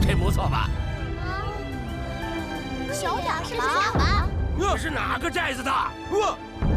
挺不错吧？ 小点吧。 你是哪个寨子的？